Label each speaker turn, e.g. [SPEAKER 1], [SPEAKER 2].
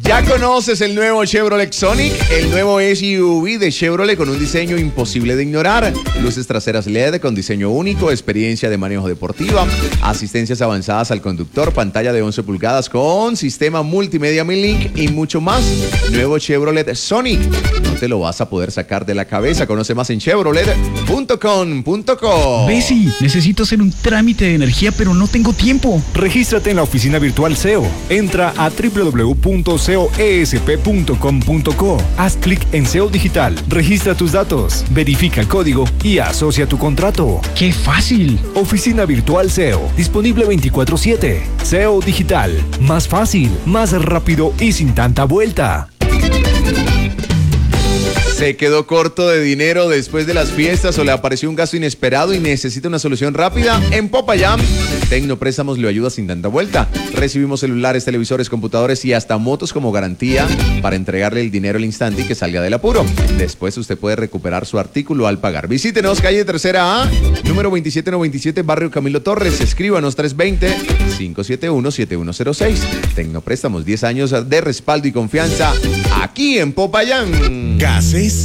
[SPEAKER 1] ¿Ya conoces el nuevo Chevrolet Sonic? El nuevo SUV de Chevrolet con un diseño imposible de ignorar. Luces traseras LED con diseño único, experiencia de manejo deportiva, asistencias avanzadas al conductor, pantalla de 11 pulgadas con sistema multimedia Mi-Link y mucho más. Nuevo Chevrolet Sonic. No te lo vas a poder sacar de la cabeza. Conoce más en chevrolet.com.co.
[SPEAKER 2] Bessie, necesito hacer un trámite de energía, pero no tengo tiempo.
[SPEAKER 3] Regístrate en la oficina virtual SEO. Entra a www.coesp.com.co. Haz clic en SEO Digital, registra tus datos, verifica el código y asocia tu contrato.
[SPEAKER 2] ¡Qué fácil!
[SPEAKER 3] Oficina virtual SEO, disponible 24/7. SEO Digital, más fácil, más rápido y sin tanta vuelta.
[SPEAKER 1] ¿Se quedó corto de dinero después de las fiestas o le apareció un gasto inesperado y necesita una solución rápida? En Popayán, Tecnopréstamos le ayuda sin tanta vuelta. Recibimos celulares, televisores, computadores y hasta motos como garantía para entregarle el dinero al instante y que salga del apuro. Después usted puede recuperar su artículo al pagar. Visítenos, calle Tercera A, número 2797, barrio Camilo Torres. Escríbanos 320-571-7106. Tecnopréstamos, 10 años de respaldo y confianza aquí en Popayán.
[SPEAKER 4] Gases